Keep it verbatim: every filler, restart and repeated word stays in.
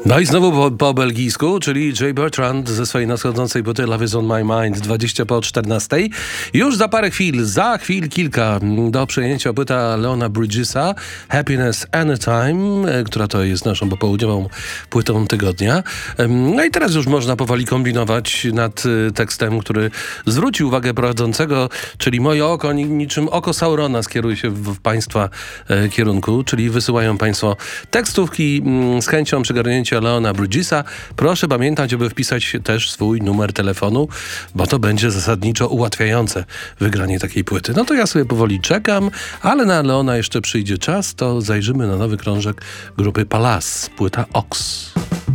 No i znowu po, po belgijsku, czyli Jay Bertrand ze swojej nadchodzącej płyty Love is on my mind, dwadzieścia po czternastej. Już za parę chwil, za chwil kilka do przejęcia płyta Leona Bridgesa Happiness Anytime, która to jest naszą popołudniową płytą tygodnia. No i teraz już można powoli kombinować nad tekstem, który zwróci uwagę prowadzącego, czyli moje oko niczym oko Saurona skieruje się w, w państwa e, kierunku, czyli wysyłają państwo tekstówki m, z chęcią przygarnięcia Leona Bridgesa. Proszę pamiętać, aby wpisać też swój numer telefonu, bo to będzie zasadniczo ułatwiające wygranie takiej płyty. No to ja sobie powoli czekam, ale na Leona jeszcze przyjdzie czas, to zajrzymy na nowy krążek grupy Palace, płyta Ox.